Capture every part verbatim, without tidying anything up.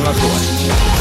les dues.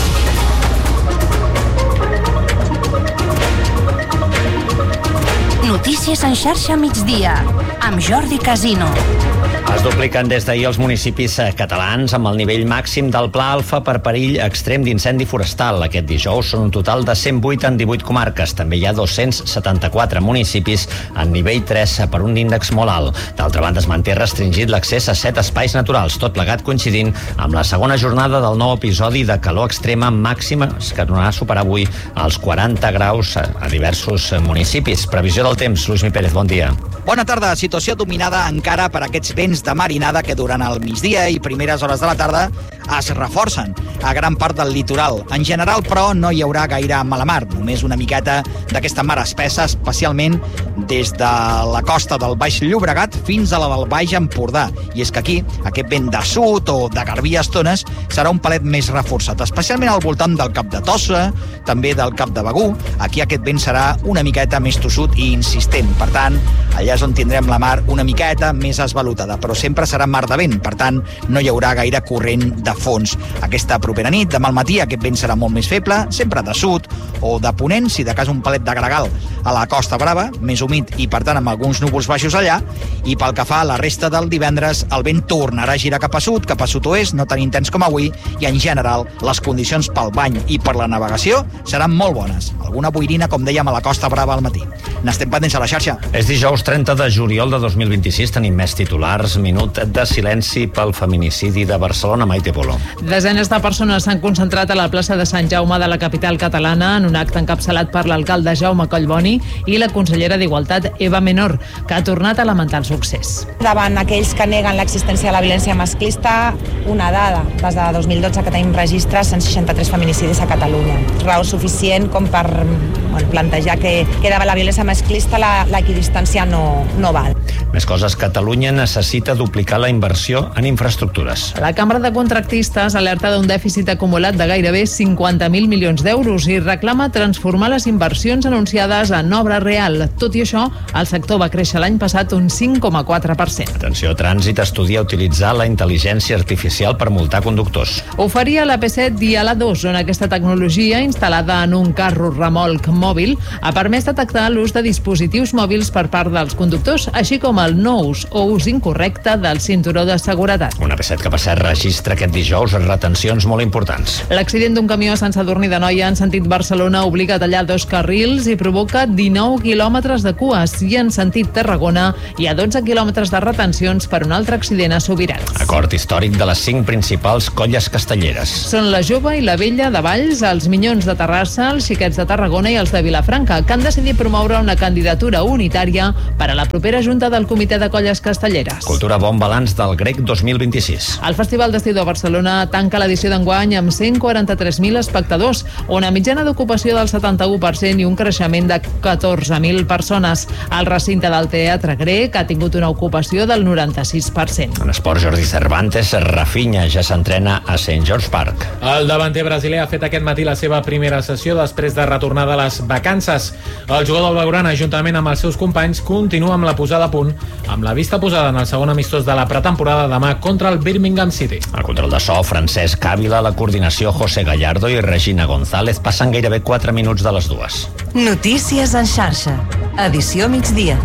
Notícies en xarxa migdia, amb Jordi Casino. Es dupliquen des d'ahir els municipis catalans amb el nivell màxim del Pla Alfa per perill extrem d'incendi forestal. Aquest dijous són un total de cent vuit en divuit comarques. També hi ha dos-cents setanta-quatre municipis en nivell tres per un índex molt alt. D'altra banda, es manté restringit l'accés a set espais naturals, tot plegat coincidint amb la segona jornada del nou episodi de calor extrema màxima que donarà a superar avui els quaranta graus a diversos municipis. Previsió del temps, Luismi Pérez, bon dia. Bona tarda. Situació dominada encara per aquests vents de marinada que durant el migdia i primeres hores de la tarda es reforcen a gran part del litoral. En general, però, no hi haurà gaire mala mar, només una miqueta d'aquesta mar espessa, especialment des de la costa del Baix Llobregat fins a la del Baix Empordà. I és que aquí, aquest vent de sud o de garbí a estones serà un palet més reforçat, especialment al voltant del Cap de Tossa, també del Cap de Begur. Aquí aquest vent serà una miqueta més tossut i insistent. Per tant, allà és on tindrem la mar una miqueta més esvalutada, però sempre serà mar de vent, per tant, no hi haurà gaire corrent de fons. Aquesta propera nit, demà al matí, aquest vent serà molt més feble, sempre de sud o de ponent, si de cas un palet de gregal a la Costa Brava, més humit i, per tant, amb alguns núvols baixos allà. I pel que fa a la resta del divendres, el vent tornarà a girar cap a sud, cap a sud-oest, no tan intens com avui, i en general les condicions pel bany i per la navegació seran molt bones. Alguna boirina, com dèiem, a la Costa Brava al matí. N'estem pendents a la xarxa. És dijous trenta de juliol de dos mil vint-i-sis, tenim més titulars. Minut de silenci pel feminicidi de Barcelona. Maite Polo. Desenes de persones s'han concentrat a la plaça de Sant Jaume de la capital catalana en un acte encapçalat per l'alcalde Jaume Collboni i la consellera d'Igualtat Eva Menor, que ha tornat a lamentar el succés. Davant aquells que neguen l'existència de la violència masclista, una dada, des de dos mil dotze que tenim registres, cent seixanta-tres feminicidis a Catalunya. Raó suficient com per bueno, plantejar que, que davant la violència masclista la, l'equidistància no, no val. Més coses, Catalunya necessita duplicar la inversió en infraestructures. La Cambra de Contractistes alerta d'un dèficit acumulat de gairebé cinquanta mil milions d'euros i reclama transformar les inversions anunciades en obra real. Tot i això, el sector va créixer l'any passat un cinc coma quatre per cent. Atenció, Trànsit estudia utilitzar la intel·ligència artificial per multar conductors. Ho faria a l'A P set i a l'A dos, on aquesta tecnologia, instal·lada en un carro remolc mòbil, ha permès detectar l'ús de dispositius mòbils per part dels conductors, així com el no ús o ús incorrecte del cinturó de seguretat. Un A P set que per cert registra aquest dijous retencions molt importants. L'accident d'un camió a Sant Sadurní d'Anoia en sentit Barcelona obliga a tallar dos carrils i provoca dinou quilòmetres de cues, i en sentit Tarragona hi ha dotze quilòmetres de retencions per un altre accident a Subirats. Acord històric de les cinc principals colles castelleres. Són la Jove i la Vella de Valls, els Minyons de Terrassa, els Xiquets de Tarragona i els de Vilafranca, que han decidit promoure una candidatura unitària per a la propera junta del Comitè de Colles Castelleres. Cultura bon balanç del Grec dos mil vint-i-sis. El Festival d'Estiu de Barcelona tanca l'edició d'enguany amb cent quaranta-tres mil espectadors, una mitjana d'ocupació del setanta-u per cent i un creixement de catorze mil persones. El recinte del Teatre Grec ha tingut una ocupació del noranta-sis per cent. En esport, Jordi Cervantes, Rafinha ja s'entrena a Saint George Park. El davanter brasiler ha fet aquest matí la seva primera sessió després de retornar de les vacances. El jugador blaugrana, juntament amb els seus companys, continua amb la posada a punt, amb la vista posada en el segon amistós de la pretemporada demà contra el Birmingham City. El control de so, Francesc Ávila, la coordinació, José Gallardo i Regina González, passen gairebé quatre minuts de les dues. Notícies en xarxa. Edició migdia.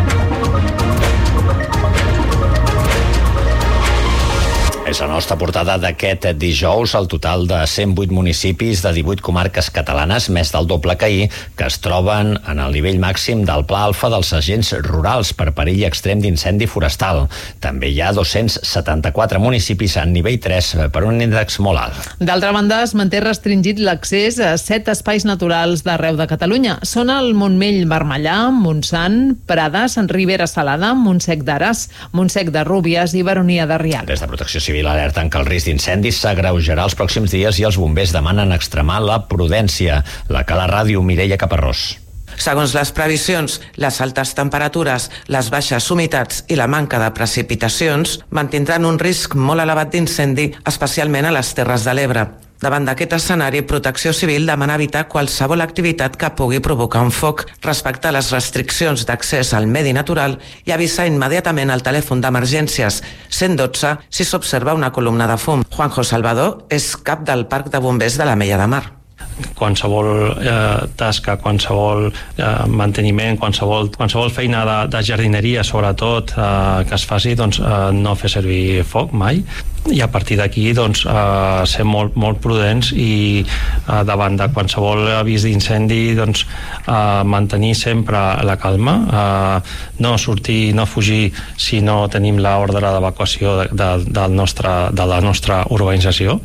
És la nostra portada d'aquest dijous. El total de cent vuit municipis de divuit comarques catalanes, més del doble que ahir, que es troben en el nivell màxim del Pla Alfa dels agents rurals per perill extrem d'incendi forestal. També hi ha dos-cents setanta-quatre municipis en nivell tres per un índex molt alt. D'altra banda, es manté restringit l'accés a set espais naturals d'arreu de Catalunya. Són el Montmell Vermellà, Montsant, Prades, Ribera Salada, Montsec d'Ares, Montsec de Rúbies i Baronia de Rialb. Des de Protecció Civil alerten que el risc d'incendis s'agreujarà els pròxims dies i els bombers demanen extremar la prudència. La Cala Ràdio, Mireia Caparrós. Segons les previsions, les altes temperatures, les baixes humitats i la manca de precipitacions mantindran un risc molt elevat d'incendi, especialment a les Terres de l'Ebre. Davant d'aquest escenari, Protecció Civil demana evitar qualsevol activitat que pugui provocar un foc, respectar les restriccions d'accés al medi natural i avisar immediatament al telèfon d'emergències cent dotze si s'observa una columna de fum. Juanjo Salvador és cap del Parc de Bombers de l'Ametlla de Mar. Qualsevol eh, tasca, qualsevol eh, manteniment, qualsevol, qualsevol feina de, de jardineria, sobretot, eh, que es faci, doncs, eh, no fer servir foc mai. I a partir d'aquí, doncs, eh, ser molt, molt prudents i eh, davant de qualsevol avís d'incendi, doncs, eh, mantenir sempre la calma, eh, no sortir, no fugir si no tenim l'ordre d'evacuació de, de, del nostre, de la nostra urbanització,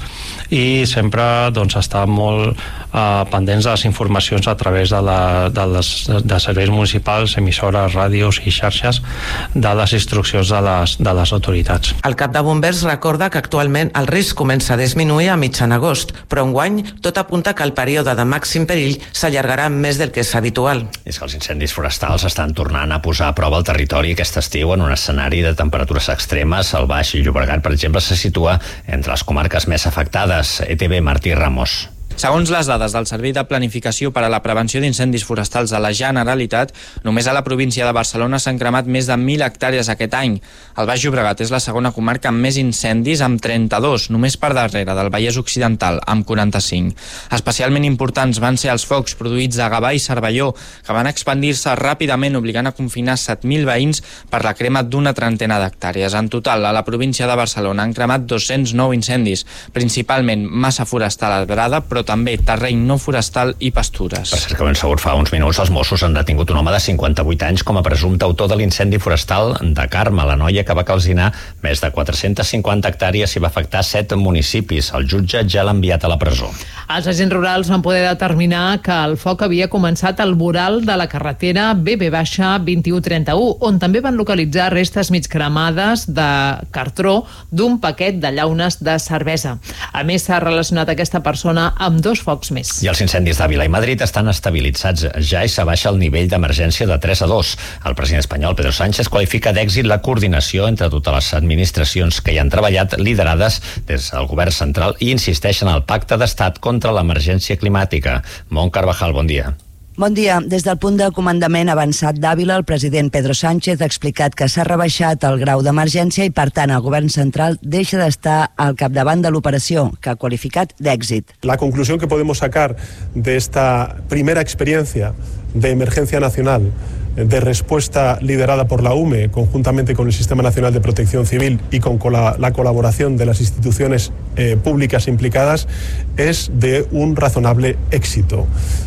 i sempre, doncs, estar molt Uh, pendents de les informacions a través de, la, de, les, de serveis municipals, emissores, ràdios i xarxes, de les instruccions de les, de les autoritats. El cap de bombers recorda que actualment el risc comença a disminuir a mitjan agost, però enguany tot apunta que el període de màxim perill s'allargarà més del que és habitual. És que els incendis forestals estan tornant a posar a prova el territori aquest estiu en un escenari de temperatures extremes. El Baix Llobregat, per exemple, se situa entre les comarques més afectades. E T V, Martí Ramos. Segons les dades del Servei de Planificació per a la Prevenció d'Incendis Forestals de la Generalitat, només a la província de Barcelona s'han cremat més de mil hectàrees aquest any. El Baix Llobregat és la segona comarca amb més incendis, amb trenta-dos, només per darrere del Vallès Occidental, amb quaranta-cinc. Especialment importants van ser els focs produïts a Gavà i Cervelló, que van expandir-se ràpidament, obligant a confinar set mil veïns per la crema d'una trentena d'hectàrees. En total, a la província de Barcelona han cremat dos-cents nou incendis, principalment massa forestal arbrada, però també terreny no forestal i pastures. Per cert, que ben segur, fa uns minuts els Mossos han detingut un home de cinquanta-vuit anys com a presumpte autor de l'incendi forestal de Carme, la noia que va calcinar més de quatre-centes cinquanta hectàrees i va afectar set municipis. El jutge ja l'ha enviat a la presó. Els agents rurals van poder determinar que el foc havia començat al voral de la carretera B B vint u trenta-u, on també van localitzar restes mig cremades de cartró d'un paquet de llaunes de cervesa. A més, s'ha relacionat aquesta persona amb dos focs més. I els incendis d'Àvila i Madrid estan estabilitzats ja i s'abaixa el nivell d'emergència de tres a dos. El president espanyol, Pedro Sánchez, qualifica d'èxit la coordinació entre totes les administracions que hi han treballat, liderades des del govern central, i insisteix en el pacte d'estat contra l'emergència climàtica. Mont Carvajal, bon dia. Bon dia. Des del punt de comandament avançat d'Àvila, el president Pedro Sánchez ha explicat que s'ha rebaixat el grau d'emergència i, per tant, el govern central deixa d'estar al capdavant de l'operació, que ha qualificat d'èxit. La conclusión que podemos sacar de esta primera experiencia de emergencia nacional, de respuesta liderada por la U M E, conjuntamente con el Sistema Nacional de Protección Civil y con la, la colaboración de las instituciones eh, públicas implicadas, es de un razonable éxito,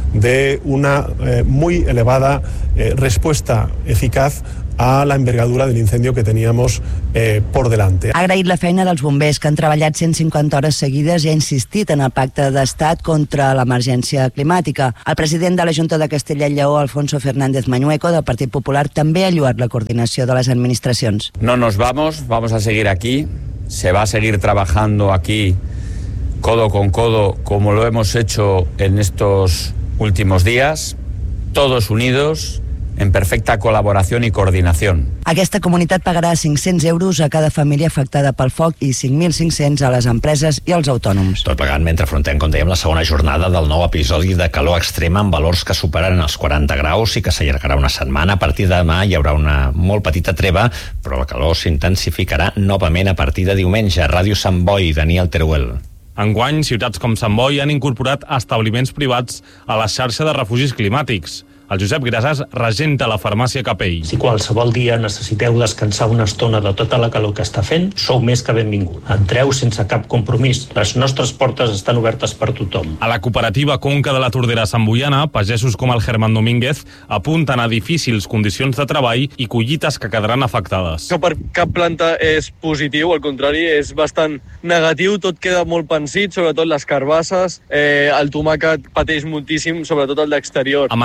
de una eh, muy elevada eh, respuesta eficaz a la envergadura del incendio que teníamos eh, por delante. Ha agraït la feina dels bombers, que han treballat cent cinquanta hores seguides, i ha insistit en el pacte d'estat contra l'emergència climàtica. El president de la Junta de Castella i Lleó, Alfonso Fernández Mañueco, del Partit Popular, també ha lloat la coordinació de les administracions. No nos vamos, vamos a seguir aquí, se va a seguir trabajando aquí codo con codo, como lo hemos hecho en estos últimos días, todos unidos, en perfecta col·laboració i coordinació. Aquesta comunitat pagarà cinc-cents euros a cada família afectada pel foc i cinc mil cinc-cents a les empreses i als autònoms. Tot plegat mentre afrontem, com dèiem, la segona jornada del nou episodi de calor extrema amb valors que superaran els quaranta graus i que s'allargarà una setmana. A partir de demà hi haurà una molt petita treva, però la calor s'intensificarà novament a partir de diumenge. Ràdio Sant Boi, Daniel Teruel. Enguany, ciutats com Sant Boi han incorporat establiments privats a la xarxa de refugis climàtics. El Josep Grassas regenta la farmàcia Capell. Si qualsevol dia necessiteu descansar una estona de tota la calor que està fent, sou més que benvingut. Entreu sense cap compromís. Les nostres portes estan obertes per tothom. A la cooperativa Conca de la Tordera Santboiana, pagesos com el Germán Domínguez apunten a difícils condicions de treball i collites que quedaran afectades. Que per cap planta és positiu, al contrari, és bastant negatiu, tot queda molt pensit, sobretot les carbasses, eh, el tomàquet pateix moltíssim, sobretot el d'exterior. Amb encara l'agost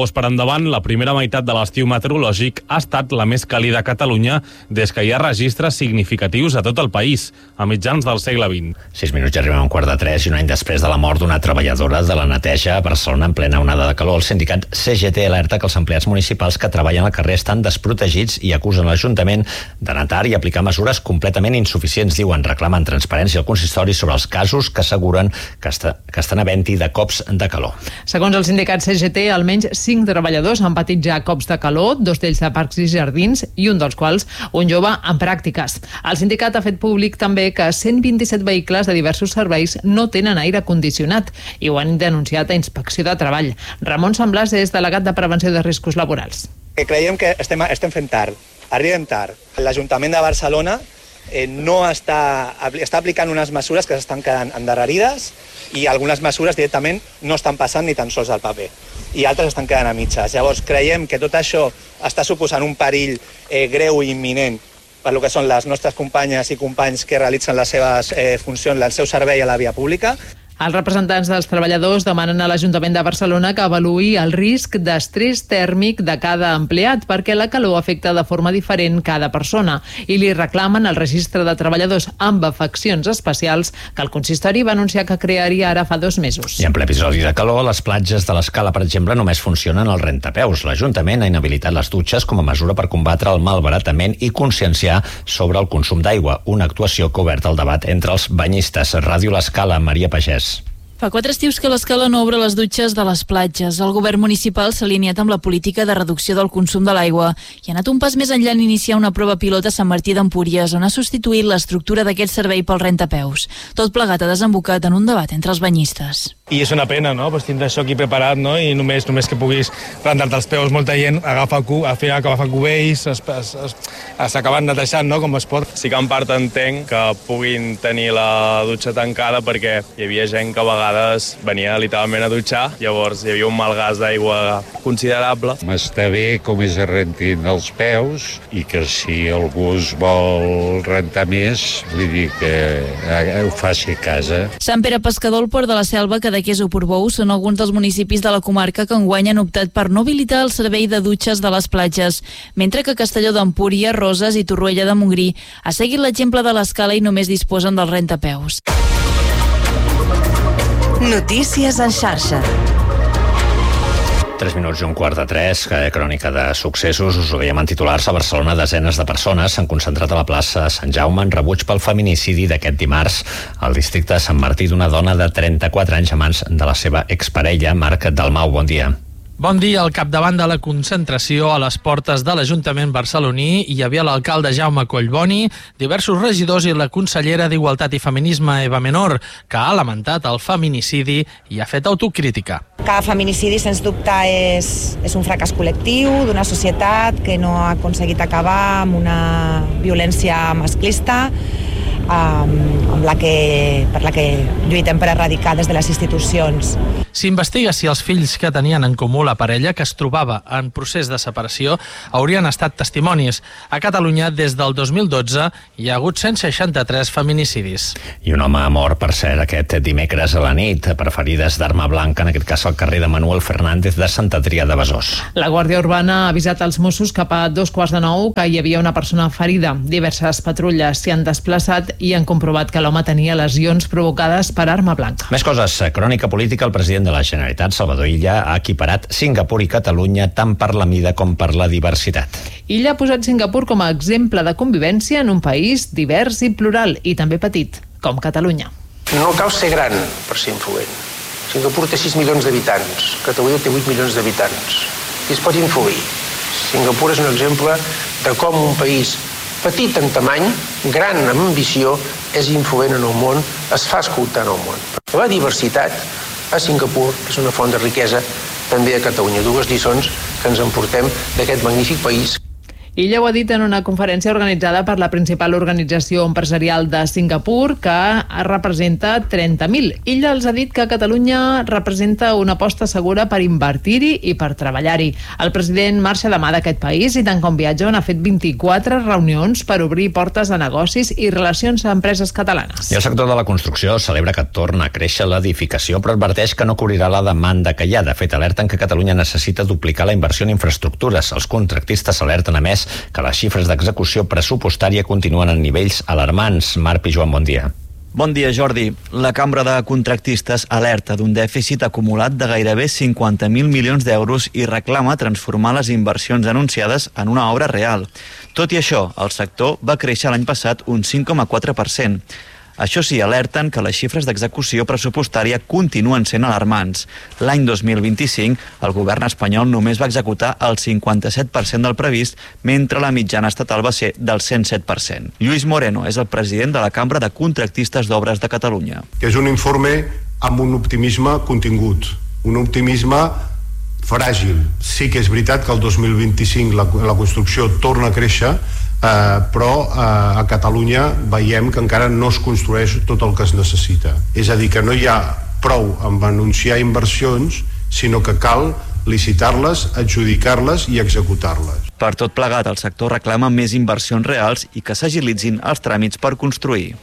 d'agost per endavant, la primera meitat de l'estiu meteorològic ha estat la més càlida a Catalunya des que hi ha registres significatius a tot el país, a mitjans del segle vint. Sis minuts i arribem a un quart de tres i un any després de la mort d'una treballadora de la neteja a Barcelona en plena onada de calor, el sindicat C G T alerta que els empleats municipals que treballen al carrer estan desprotegits i acusen l'Ajuntament d'anar tard i aplicar mesures completament insuficients. Diuen, reclamen transparència al consistori sobre els casos que asseguren que, està, que estan havent-hi de cops de calor. Segons el sindicat C G T, almenys cinc treballadors han patit ja cops de calor, dos d'ells de parcs i jardins i un dels quals un jove en pràctiques. El sindicat ha fet públic també que cent vint-i-set vehicles de diversos serveis no tenen aire condicionat i ho han denunciat a Inspecció de Treball. Ramon Samblàs és delegat de Prevenció de Riscos Laborals. Creiem que estem, estem fent tard, arribem tard. L'Ajuntament de Barcelona eh, no està, està aplicant unes mesures que s'estan quedant endarrerides i algunes mesures directament no estan passant ni tan sols al paper i altres estan quedant a mitges. Llavors creiem que tot això està suposant un perill eh, greu i imminent per lo que són les nostres companyes i companys que realitzen les seves eh, funcions, el seu servei a la via pública. Els representants dels treballadors demanen a l'Ajuntament de Barcelona que avaluï el risc d'estrès tèrmic de cada empleat perquè la calor afecta de forma diferent cada persona i li reclamen el registre de treballadors amb afeccions especials que el consistori va anunciar que crearia ara fa dos mesos. I en ple episodi de calor, les platges de l'Escala, per exemple, només funcionen al rentapeus. L'Ajuntament ha inhabilitat les dutxes com a mesura per combatre el malbaratament i conscienciar sobre el consum d'aigua, una actuació que ha obert el debat entre els banyistes. Ràdio L'Escala, Maria Pagès. Fa quatre estius que l'Escala no obre les dutxes de les platges. El govern municipal s'ha alineat amb la política de reducció del consum de l'aigua i ha anat un pas més enllà en iniciar una prova pilot a Sant Martí d'Empúries, on ha substituït l'estructura d'aquest servei pel rentapeus. Tot plegat ha desembocat en un debat entre els banyistes. I és una pena, no?, pues tindre això aquí preparat, no?, i només només que puguis rentar-te els peus. Molta gent agafa el cu, al final agafa cubells, s'acaben netejant, no?, com es pot. Sí que en part entenc que puguin tenir la dutxa tancada perquè hi havia gent que a vegades venia literalment a dutxar, llavors hi havia un malgast d'aigua considerable. M'està bé com es rentin els peus i que si algú es vol rentar més, vull dir que ho faci a casa. Sant Pere Pescador, el Port de la Selva, Cadaqués o Portbou són alguns dels municipis de la comarca que enguany han optat per no habilitar el servei de dutxes de les platges, mentre que Castelló d'Empúries, Roses i Torroella de Montgrí ha seguit l'exemple de l'Escala i només disposen del rentapeus. Notícies en xarxa. Tres minuts i un quart de tres, crònica de successos. Us ho veiem en titulars. A Barcelona, desenes de persones s'han concentrat a la plaça Sant Jaume en rebuig pel feminicidi d'aquest dimarts al districte de Sant Martí d'una dona de trenta-quatre anys a mans de la seva exparella, Marc Dalmau. Bon dia. Bon dia. Al capdavant de la concentració a les portes de l'Ajuntament barceloní hi havia l'alcalde Jaume Collboni, diversos regidors i la consellera d'Igualtat i Feminisme, Eva Menor, que ha lamentat el feminicidi i ha fet autocrítica. Cada feminicidi, sens dubte, és, és un fracàs col·lectiu d'una societat que no ha aconseguit acabar amb una violència masclista, Um, amb la que, per la que lluitem per erradicar des de les institucions. S'investiga si els fills que tenien en comú la parella, que es trobava en procés de separació, haurien estat testimonis. A Catalunya, des del dos mil dotze, hi ha hagut cent seixanta-tres feminicidis. I un home ha mort, per cert, aquest dimecres a la nit, per ferides d'arma blanca, en aquest cas al carrer de Manuel Fernández de Sant Adrià de Besòs. La Guàrdia Urbana ha avisat als Mossos cap a dos quarts de nou que hi havia una persona ferida. Diverses patrulles s'hi han desplaçat i han comprovat que l'home tenia lesions provocades per arma blanca. Més coses. Crònica política. El president de la Generalitat, Salvador Illa, ha equiparat Singapur i Catalunya tant per la mida com per la diversitat. Illa ha posat Singapur com a exemple de convivència en un país divers i plural, i també petit, com Catalunya. No cal ser gran per ser influent. Singapur té sis milions d'habitants, Catalunya té vuit milions d'habitants, i es pot influir. Singapur és un exemple de com un país petit en tamany, gran en ambició, és influent en el món, es fa escoltar en el món. La diversitat a Singapur és una font de riquesa també a Catalunya. Dues lliçons que ens emportem d'aquest magnífic país. Illa ho ha dit en una conferència organitzada per la principal organització empresarial de Singapur, que representa trenta mil. Illa els ha dit que Catalunya representa una aposta segura per invertir-hi i per treballar-hi. El president marxa demà d'aquest país i tant com viatja n'ha fet vint-i-quatre reunions per obrir portes a negocis i relacions a empreses catalanes. I el sector de la construcció celebra que torna a créixer l'edificació, però adverteix que no cobrirà la demanda que hi ha. De fet, alerten que Catalunya necessita duplicar la inversió en infraestructures. Els contractistes alerten, a més, que les xifres d'execució pressupostària continuen en nivells alarmants. Marc i Joan, bon dia. Bon dia, Jordi. La Cambra de Contractistes alerta d'un dèficit acumulat de gairebé cinquanta mil milions d'euros i reclama transformar les inversions anunciades en una obra real. Tot i això, el sector va créixer l'any passat un cinc coma quatre per cent. Això sí, alerten que les xifres d'execució pressupostària continuen sent alarmants. L'any dos mil vint-i-cinc, el govern espanyol només va executar el cinquanta-set per cent del previst, mentre la mitjana estatal va ser del cent set per cent. Lluís Moreno és el president de la Cambra de Contractistes d'Obres de Catalunya. És un informe amb un optimisme contingut, un optimisme fràgil. Sí que és veritat que el dos mil vint-i-cinc la, la construcció torna a créixer, Uh, però uh, a Catalunya veiem que encara no es construeix tot el que es necessita. És a dir, que no hi ha prou amb anunciar inversions, sinó que cal licitar-les, adjudicar-les i executar-les. Per tot plegat, el sector reclama més inversions reals i que s'agilitzin els tràmits per construir.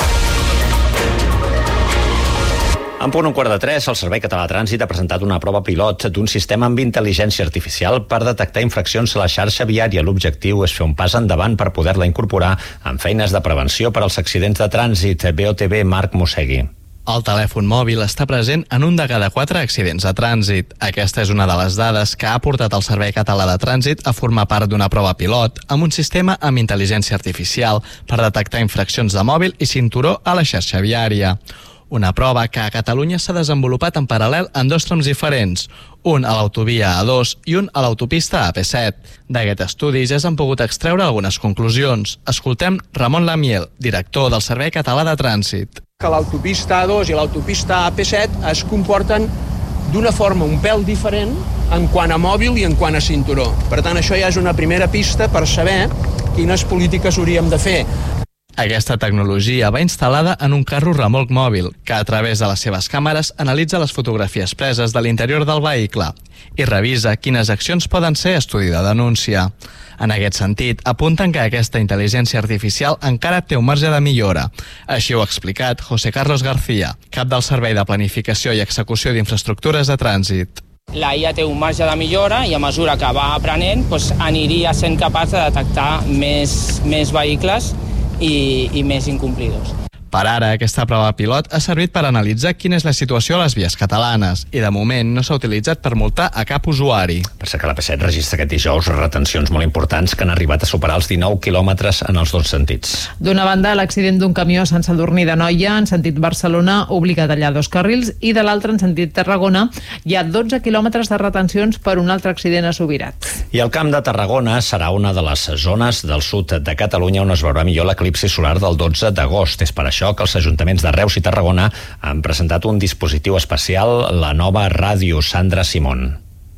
En punt un quart de tres, el Servei Català de Trànsit ha presentat una prova pilot d'un sistema amb intel·ligència artificial per detectar infraccions a la xarxa viària. L'objectiu és fer un pas endavant per poder-la incorporar en feines de prevenció per als accidents de trànsit. B O T B, Marc Mossegui. El telèfon mòbil està present en un de cada quatre accidents de trànsit. Aquesta és una de les dades que ha portat el Servei Català de Trànsit a formar part d'una prova pilot amb un sistema amb intel·ligència artificial per detectar infraccions de mòbil i cinturó a la xarxa viària. Una prova que a Catalunya s'ha desenvolupat en paral·lel en dos trams diferents, un a l'autovia A dos i un a l'autopista A P set. D'aquest estudi ja s'han pogut extreure algunes conclusions. Escoltem Ramon Lamiel, director del Servei Català de Trànsit. Que l'autopista A dos i l'autopista A P set es comporten d'una forma un pèl diferent en quant a mòbil i en quant a cinturó. Per tant, això ja és una primera pista per saber quines polítiques hauríem de fer. Aquesta tecnologia va instal·lada en un carro remolc mòbil, que a través de les seves càmeres analitza les fotografies preses de l'interior del vehicle i revisa quines accions poden ser estudi de denúncia. En aquest sentit, apunten que aquesta intel·ligència artificial encara té un marge de millora. Així ho ha explicat José Carlos García, cap del Servei de Planificació i Execució d'Infraestructures de Trànsit. La I A té un marge de millora i a mesura que va aprenent doncs, aniria sent capaç de detectar més, més vehicles I, i més incomplidors. Per ara, aquesta prova pilot ha servit per analitzar quina és la situació a les vies catalanes i de moment no s'ha utilitzat per multar a cap usuari. Per ser que l'A P set registra aquest dijous retencions molt importants que han arribat a superar els dinou quilòmetres en els dos sentits. D'una banda, l'accident d'un camió a Sant Sadurní d'Anoia en sentit Barcelona obliga a tallar dos carrils i de l'altre en sentit Tarragona hi ha dotze quilòmetres de retencions per un altre accident a Subirats. I el Camp de Tarragona serà una de les zones del sud de Catalunya on es veurà millor l'eclipsi solar del dotze d'agost. És per això que els ajuntaments de Reus i Tarragona han presentat un dispositiu especial, la nova ràdio. Sandra Simón.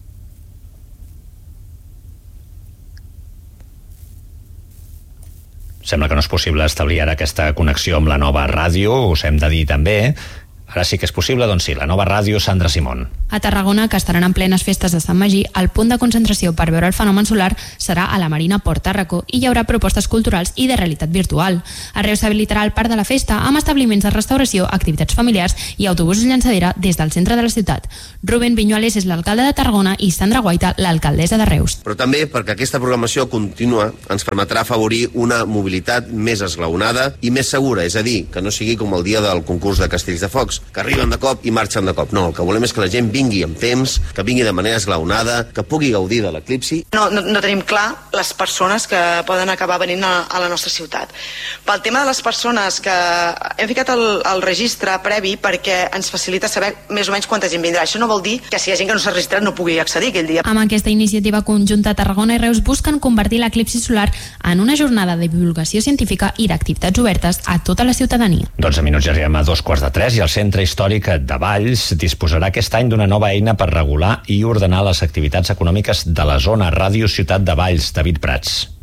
Sembla que no és possible establir ara aquesta connexió amb la nova ràdio, us hem de dir també. Ara sí que és possible, doncs sí, la nova ràdio. Sandra Simón. A Tarragona, que estaran en plenes festes de Sant Magí, el punt de concentració per veure el fenomen solar serà a la Marina Port Tàrraco i hi haurà propostes culturals i de realitat virtual. A Reus s'habilitarà el Parc de la Festa amb establiments de restauració, activitats familiars i autobusos llançadera des del centre de la ciutat. Rubén Viñuales és l'alcalde de Tarragona i Sandra Guaita, l'alcaldessa de Reus. Però també perquè aquesta programació contínua ens permetrà afavorir una mobilitat més esglaonada i més segura, és a dir, que no sigui com el dia del concurs de castells de focs, que arriben de cop i marxen de cop. No, el que volem és que la gent vingui amb temps, que vingui de manera esglaonada, que pugui gaudir de l'eclipsi. No, no, no tenim clar les persones que poden acabar venint a, a la nostra ciutat. Pel tema de les persones que hem ficat el, el registre previ perquè ens facilita saber més o menys quanta gent vindrà. Això no vol dir que si hi ha gent que no s'ha registrat no pugui accedir aquell dia. Amb aquesta iniciativa conjunta, Tarragona i Reus busquen convertir l'eclipsi solar en una jornada de divulgació científica i d'activitats obertes a tota la ciutadania. dotze minuts ja arribem a dos quarts de tres i el Centre Històric de Valls disposarà aquest any d'una nova eina per regular i ordenar les activitats econòmiques de la zona. Ràdio Ciutat de Valls, David Prats.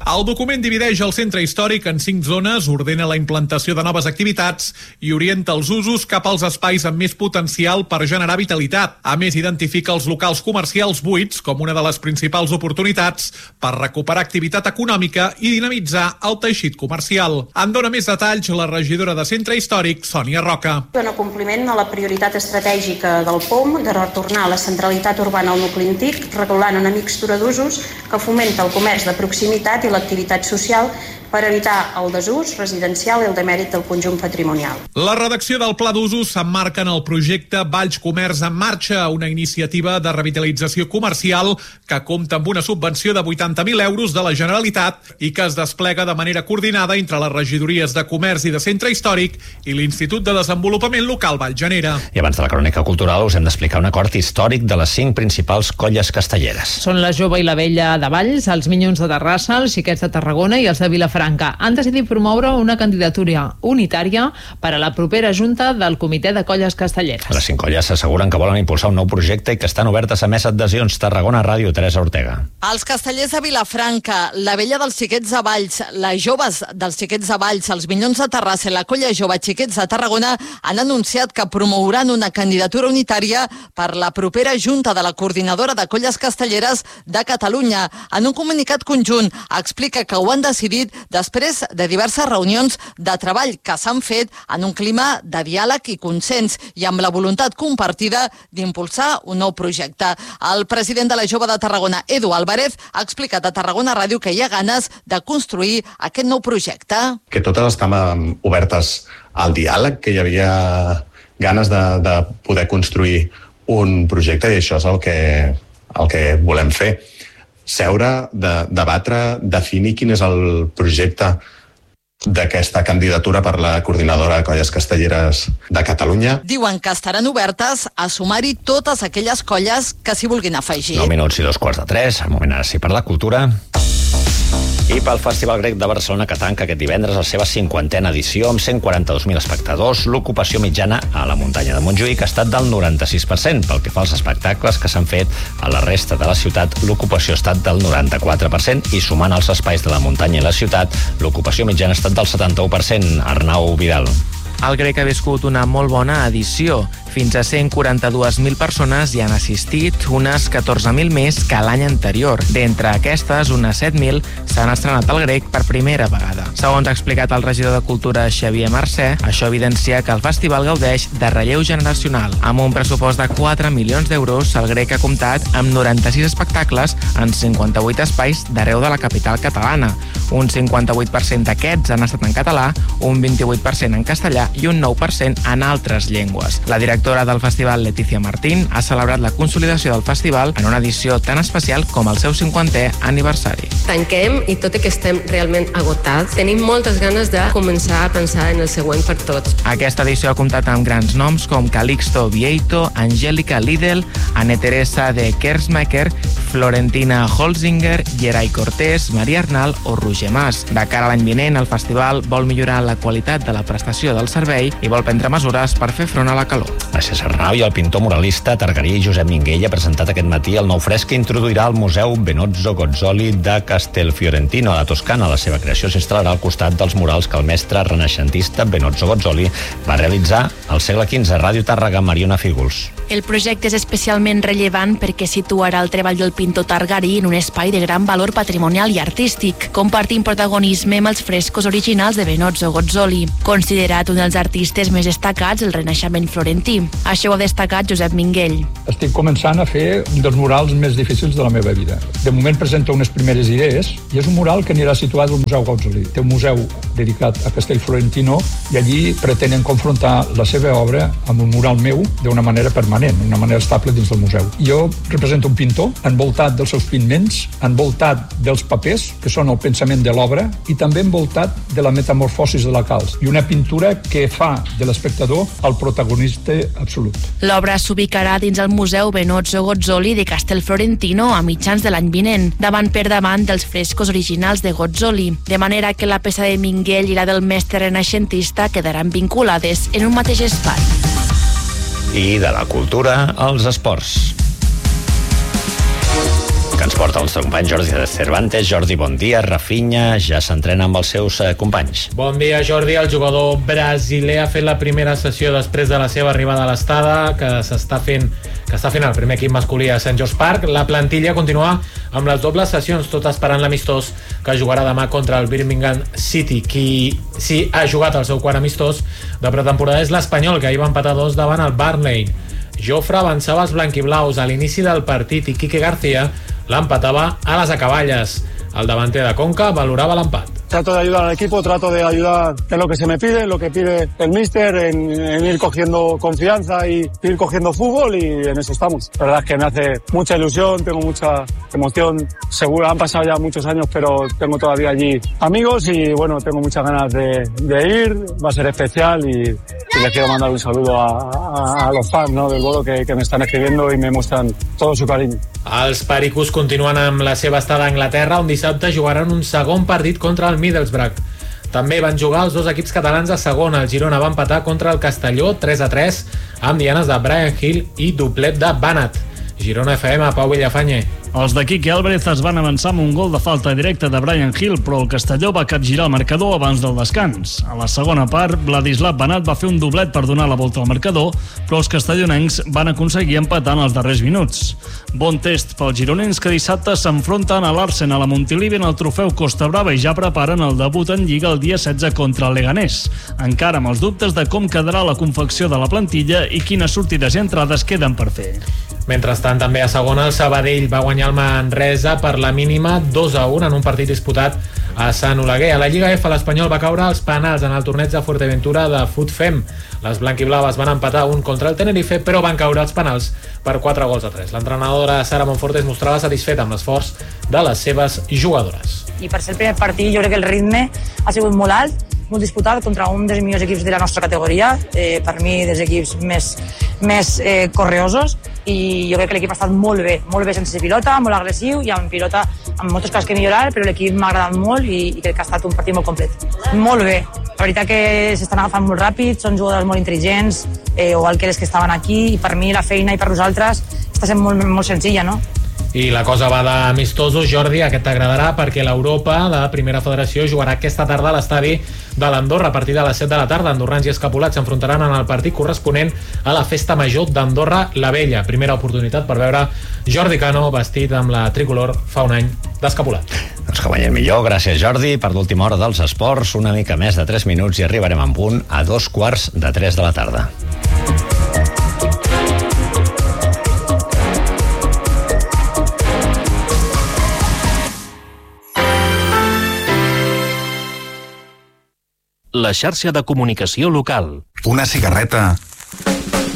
El document divideix el centre històric en cinc zones, ordena la implantació de noves activitats i orienta els usos cap als espais amb més potencial per generar vitalitat. A més, identifica els locals comercials buits com una de les principals oportunitats per recuperar activitat econòmica i dinamitzar el teixit comercial. En dona més detalls la regidora de centre històric, Sònia Roca. Dona compliment a la prioritat estratègica del P O M de retornar la centralitat urbana al nucli antic, regulant una mixtura d'usos que fomenta el comerç de proximitat i l'activitat social per evitar el desús residencial i el demèrit del conjunt patrimonial. La redacció del Pla d'Usos s'emmarca en el projecte Valls Comerç en Marxa, una iniciativa de revitalització comercial que compta amb una subvenció de vuitanta mil euros de la Generalitat i que es desplega de manera coordinada entre les regidories de Comerç i de Centre Històric i l'Institut de Desenvolupament Local Vallgenera. I abans de la crònica cultural us hem d'explicar un acord històric de les cinc principals colles castelleres. Són la Jove i la Vella de Valls, els Minyons de Terrassa, els Xiquets de Tarragona i els de Vilafranca. Han decidit promoure una candidatura unitària per a la propera junta del Comitè de Colles Castelleres. Les cinc colles s'asseguren que volen impulsar un nou projecte i que estan obertes a més adhesions. Tarragona Ràdio, Teresa Ortega. Els castellers de Vilafranca, la Vella dels Xiquets de Valls, les Joves dels Xiquets de Valls, els Minyons de Terrassa i la Colla Jove Xiquets de Tarragona han anunciat que promouran una candidatura unitària per la propera junta de la Coordinadora de Colles Castelleres de Catalunya. En un comunicat conjunt explica que ho han decidit després de diverses reunions de treball que s'han fet en un clima de diàleg i consens i amb la voluntat compartida d'impulsar un nou projecte. El president de la Jove de Tarragona, Edu Álvarez, ha explicat a Tarragona Ràdio que hi ha ganes de construir aquest nou projecte. Que totes estem obertes al diàleg, que hi havia ganes de, de poder construir un projecte i això és el que, el que volem fer. Seure, de, debatre, definir quin és el projecte d'aquesta candidatura per la Coordinadora de Colles Castelleres de Catalunya. Diuen que estaran obertes a sumar-hi totes aquelles colles que s'hi vulguin afegir. Nou minuts i dos quarts de tres, al moment ara sí per la cultura. I pel Festival Grec de Barcelona, que tanca aquest divendres la seva cinquantena edició amb cent quaranta-dos mil espectadors, l'ocupació mitjana a la muntanya de Montjuïc ha estat del noranta-sis per cent. Pel que fa als espectacles que s'han fet a la resta de la ciutat, l'ocupació ha estat del noranta-quatre per cent i sumant els espais de la muntanya i la ciutat, l'ocupació mitjana ha estat del setanta-u per cent. Arnau Vidal. El Grec ha viscut una molt bona edició. Fins a cent quaranta-dues mil persones hi han assistit, unes catorze mil més que l'any anterior. D'entre aquestes, unes set mil s'han estrenat al Grec per primera vegada. Segons ha explicat el regidor de Cultura Xavier Mercè, això evidencia que el festival gaudeix de relleu generacional. Amb un pressupost de quatre milions d'euros, el Grec ha comptat amb noranta-sis espectacles en cinquanta-vuit espais d'arreu de la capital catalana. Un cinquanta-vuit per cent d'aquests han estat en català, un vint-i-vuit per cent en castellà i un nou per cent en altres llengües. La directora del festival, Letícia Martín, ha celebrat la consolidació del festival en una edició tan especial com el seu cinquantè aniversari. Tanquem i tot i que estem realment agotats, tenim moltes ganes de començar a pensar en el següent per tots. Aquesta edició ha comptat amb grans noms com Calixto Vieito, Angélica Lidl, Anne Teresa de Kersmaker, Florentina Holzinger, Geray Cortés, Maria Arnal o Roger Mas. De cara a l'any vinent, el festival vol millorar la qualitat de la prestació del servei i vol prendre mesures per fer front a la calor. Gràcies, Arnau. I el pintor muralista targarí Josep Minguell ha presentat aquest matí el nou fresc que introduirà al Museu Benozzo Gozzoli de Castelfiorentino, a la Toscana. La seva creació s'instal·larà al costat dels murals que el mestre renaixentista Benozzo Gozzoli va realitzar al segle quinze. Ràdio Tàrrega, Mariona Fígols. El projecte és especialment rellevant perquè situarà el treball del pintor targarí en un espai de gran valor patrimonial i artístic, compartint protagonisme amb els frescos originals de Benozzo Gozzoli, considerat un dels artistes més destacats del Renaixement florentí. Això ho ha destacat Josep Minguell. Estic començant a fer un dels murals més difícils de la meva vida. De moment presento unes primeres idees i és un mural que anirà situat al Museu Gozzoli. Té un museu dedicat a Castelfiorentino i allí pretenen confrontar la seva obra amb un mural meu d'una manera permanent, d'una manera estable dins del museu. Jo represento un pintor envoltat dels seus pigments, envoltat dels papers, que són el pensament de l'obra, i també envoltat de la metamorfosis de la calç, i una pintura que fa de l'espectador el protagonista absolut. L'obra s'ubicarà dins el Museu Benozzo Gozzoli de Castelfiorentino a mitjans de l'any vinent, davant per davant dels frescos originals de Gozzoli, de manera que la peça de Minguell i la del mestre renaixentista quedaran vinculades en un mateix espai. I de la cultura als esports. ens porta el nostre company Jordi Cervantes. Jordi, bon dia. Rafinha ja s'entrena amb els seus eh, companys. Bon dia, Jordi. El jugador brasiler ha fet la primera sessió després de la seva arribada a l'Estada, que s'està fent que està fent el primer equip masculí a Saint George Park. La plantilla continua amb les dobles sessions, tot esperant l'amistós que jugarà demà contra el Birmingham City. Qui sí ha jugat el seu quart amistós de pretemporada és l'Espanyol, que ahir va empatar dos davant el Burnley. Jofre avançava els blanquiblaus a l'inici del partit i Quique García l'empatava a les acaballes. El davanter de Conca valorava l'empat. Trato de ayudar al equipo, trato de ayudar en lo que se me pide, en lo que pide el míster, en, en ir cogiendo confianza y ir cogiendo fútbol, y en eso estamos. La verdad es que me hace mucha ilusión, tengo mucha emoción. Seguro han pasado ya muchos años, pero tengo todavía allí amigos y bueno, tengo muchas ganas de, de ir, va a ser especial y, y les quiero mandar un saludo a, a, a los fans, ¿no?, del Bodo que, que me están escribiendo y me muestran todo su cariño. Els pericos continuen amb la seva estada a Anglaterra, on dissabte jugaran un segon partit contra el Middlesbrough. També van jugar els dos equips catalans a segona. El Girona va empatar contra el Castelló tres a tres amb dianes de Brian Hill i doblet de Banat. Girona F M, Pau Villafañe. Els de Quique Álvarez es van avançar amb un gol de falta directa de Brian Hill, però el Castelló va capgirar el marcador abans del descans. A la segona part, Vladislav Banat va fer un doblet per donar la volta al marcador, però els castellonencs van aconseguir empatar en els darrers minuts. Bon test pels gironencs, que dissabte s'enfronten a l'Arsenal a Montilivi en el trofeu Costa Brava i ja preparen el debut en Lliga el dia setze contra el Leganés, encara amb els dubtes de com quedarà la confecció de la plantilla i quines sortides i entrades queden per fer. Mentrestant, també a segona, el Sabadell va guanyar el Manresa per la mínima dos a un en un partit disputat a Sant Oleguer. A la Lliga F, l'Espanyol va caure als penals en el torneig de Fuerteventura de Futfem. Les blanquiblaves van empatar un contra el Tenerife, però van caure als penals per quatre gols a tres. L'entrenadora Sara Monforte es mostrava satisfeta amb l'esforç de les seves jugadores. I per ser el primer partit, jo crec que el ritme ha sigut molt alt, molt disputat contra un dels millors equips de la nostra categoria, eh, per mi dels equips més, més eh, correosos, i jo crec que l'equip ha estat molt bé, molt bé sense pilota, molt agressiu i amb pilota amb moltes coses que millorar, però l'equip m'ha agradat molt i, i crec que ha estat un partit molt complet. Molt bé, la veritat que s'estan agafant molt ràpid, són jugadors molt intel·ligents, eh, igual que les que estaven aquí, i per mi la feina i per nosaltres està sent molt, molt senzilla, no? I la cosa va d'amistosos, Jordi, aquest t'agradarà perquè l'Europa, la primera federació, jugarà aquesta tarda a l'estadi de l'Andorra a partir de les set de la tarda. Andorrans i escapulats s'enfrontaran en el partit corresponent a la Festa Major d'Andorra la Vella. Primera oportunitat per veure Jordi Cano vestit amb la tricolor fa un any d'escapulat. Doncs que guanyem millor, gràcies Jordi. Per l'última hora dels esports, una mica més de tres minuts i arribarem en punt a dos quarts de tres de la tarda. La xarxa de comunicació local. Una cigarreta